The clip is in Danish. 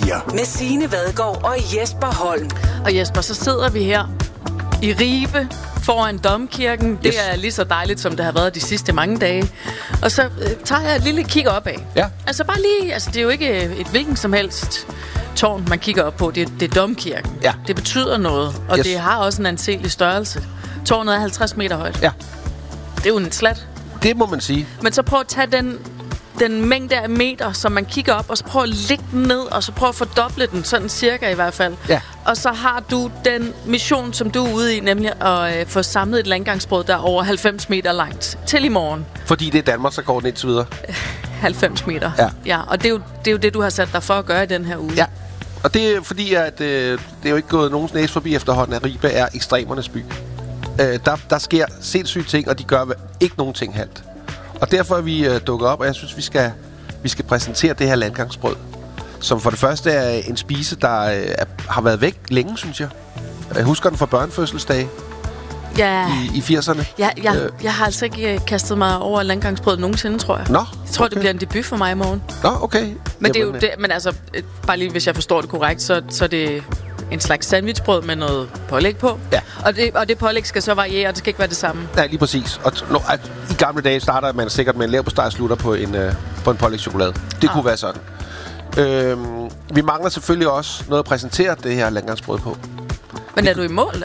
4. Med Signe Vadgaard og Jesper Holm. Og Jesper, så sidder vi her i Ribe foran Domkirken. Det er lige så dejligt, som det har været de sidste mange dage. Og så tager jeg et lille kig opad. Ja. Altså bare lige, det er jo ikke et hvilken som helst tårn, man kigger op på. Det er Domkirken. Ja. Det betyder noget, og det har også en anselig størrelse. Tårnet er 50 meter højt. Ja. Det er jo en slat. Det må man sige. Men så prøv at tage den mængde af meter, som man kigger op, og så prøv at lægge den ned, og så prøv at fordoble den, sådan cirka i hvert fald. Ja. Og så har du den mission, som du er ude i, nemlig at få samlet et landgangsbrød, der er over 90 meter langt til i morgen. Fordi det er Danmark, så går den indtil videre. 90 meter. Ja, og det er jo det, du har sat dig for at gøre i den her uge. Ja, og det er fordi, at det er jo ikke gået nogens næse forbi efterhånden, at Ribe er ekstremernes by. Der sker sindssyge ting, og de gør ikke nogen ting halvt. Og derfor er vi dukket op, og jeg synes, vi skal præsentere det her landgangsbrød, som for det første er en spise, der har været væk længe, synes jeg. Jeg husker den fra børnefødselsdage i 80'erne. Jeg har altså ikke kastet mig over landgangsbrød nogensinde, tror jeg. Nå, jeg tror, det bliver en debut for mig i morgen. Nå, okay. Men det er jo det, men altså, bare lige hvis jeg forstår det korrekt, så er det en slags sandwichbrød med noget pålæg på. Ja. Og det pålæg skal så variere, det skal ikke være det samme. Nej, lige præcis. Og i gamle dage starter man sikkert med en leverpostej og slutter på en pålægschokolade. Det kunne være sådan. Vi mangler selvfølgelig også noget at præsentere det her landgangsbrød på. Men er du i mål?